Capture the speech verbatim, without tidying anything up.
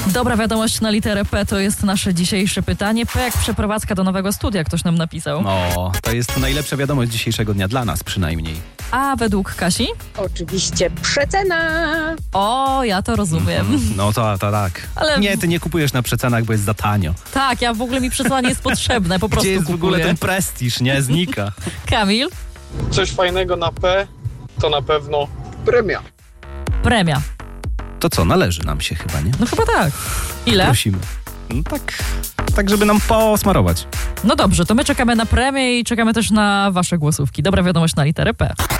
Dobra wiadomość na literę P to jest nasze dzisiejsze pytanie. P jak przeprowadzka do nowego studia, ktoś nam napisał. O, to jest najlepsza wiadomość dzisiejszego dnia, dla nas przynajmniej. A według Kasi? Oczywiście przecena. O, ja to rozumiem. Mhm. No to, to tak. Ale- Nie, ty nie kupujesz na przecenach, bo jest za tanio. Tak, ja w ogóle mi przesłanie jest potrzebne, po prostu Gdzie jest kupuję. w ogóle ten prestiż, nie? Znika. Kamil? Coś fajnego na P to na pewno premia. Premia. To co, należy nam się chyba, nie? No chyba tak. Ile? Prosimy. No tak, tak żeby nam posmarować. No dobrze, to my czekamy na premię i czekamy też na wasze głosówki. Dobra wiadomość na literę P.